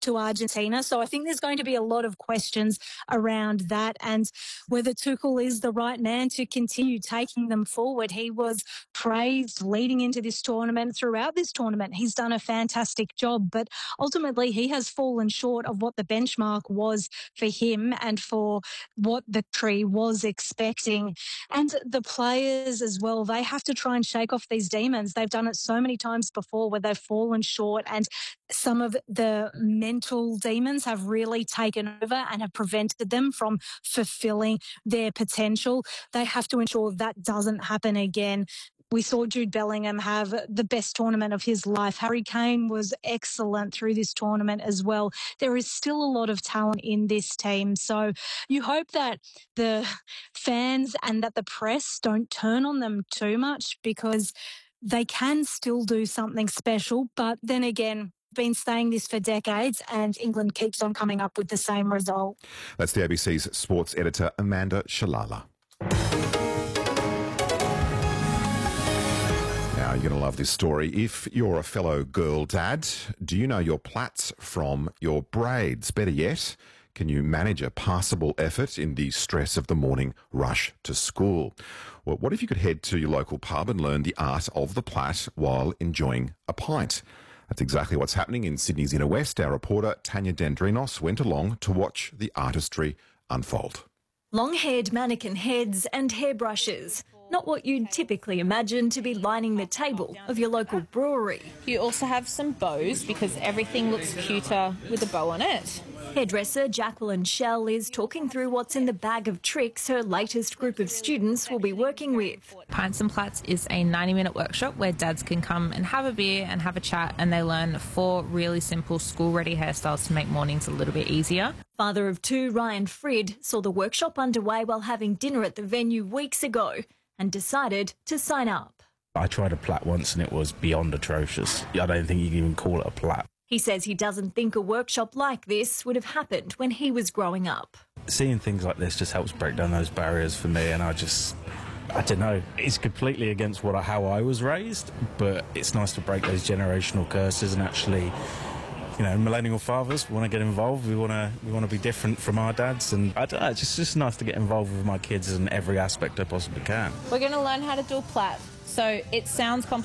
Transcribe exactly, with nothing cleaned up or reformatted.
to Argentina. So I think there's going to be a lot of questions around that and whether Tuchel is the right man to continue taking them forward. He was praised leading into this tournament, throughout this tournament. He's done a fantastic job, but ultimately he has fallen short of what the benchmark was for him and for what the tree was expecting. And the players as well, they have to try and shake off these demons. They've done it so many times before where they've fallen short, and some of the mental demons have really taken over and have prevented them from fulfilling their potential. They have to ensure that doesn't happen again. We saw Jude Bellingham have the best tournament of his life. Harry Kane was excellent through this tournament as well. There is still a lot of talent in this team. So you hope that the fans and that the press don't turn on them too much, because they can still do something special. But then again, been saying this for decades and England keeps on coming up with the same result. That's the A B C's sports editor, Amanda Shalala. Now, you're going to love this story. If you're a fellow girl dad, do you know your plaits from your braids? Better yet, can you manage a passable effort in the stress of the morning rush to school? Well, what if you could head to your local pub and learn the art of the plait while enjoying a pint? That's exactly what's happening in Sydney's Inner West. Our reporter, Tanya Dendrinos, went along to watch the artistry unfold. Long-haired mannequin heads and hairbrushes. Not what you'd typically imagine to be lining the table of your local brewery. You also have some bows because everything looks cuter with a bow on it. Hairdresser Jacqueline Shell is talking through what's in the bag of tricks her latest group of students will be working with. Pints and Plaits is a ninety minute workshop where dads can come and have a beer and have a chat, and they learn four really simple school-ready hairstyles to make mornings a little bit easier. Father of two, Ryan Frid, saw the workshop underway while having dinner at the venue weeks ago and decided to sign up. I tried a plait once and it was beyond atrocious. I don't think you can even call it a plait. He says he doesn't think a workshop like this would have happened when he was growing up. Seeing things like this just helps break down those barriers for me, and I just, I don't know, it's completely against what I, how I was raised, but it's nice to break those generational curses and actually, you know, millennial fathers want to get involved. We want to we want to be different from our dads, and I don't know, it's just, just nice to get involved with my kids in every aspect I possibly can. We're going to learn how to do a plait. So it sounds complicated.